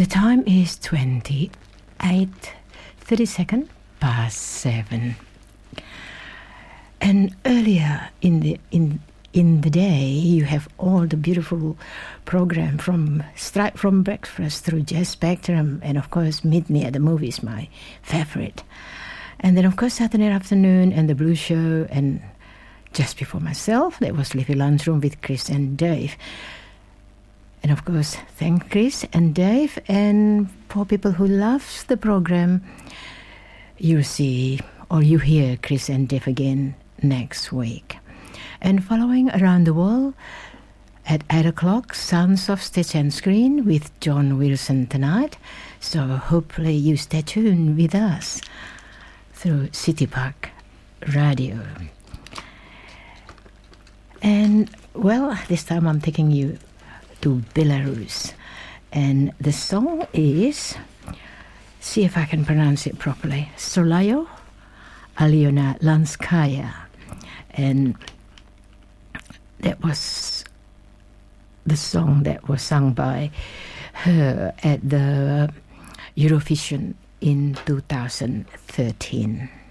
The time is 30 past 7. And earlier in the day, you have all the beautiful program from breakfast through Jazz Spectrum, and of course, Meet Me at the Movies, my favorite. And then, of course, Saturday afternoon and the Blue Show, and just before myself, there was Livy Lunchroom with Chris and Dave. And of course, thank Chris and Dave, and for people who love the program, you see or you hear Chris and Dave again next week. And following Around the World at 8 o'clock, Sounds of Stage and Screen with John Wilson tonight. So hopefully you stay tuned with us through City Park Radio. And, well, this time I'm taking you to Belarus. And the song is, see if I can pronounce it properly, Solayo Aliona Lanskaya. And that was the song that was sung by her at the Eurovision in 2013.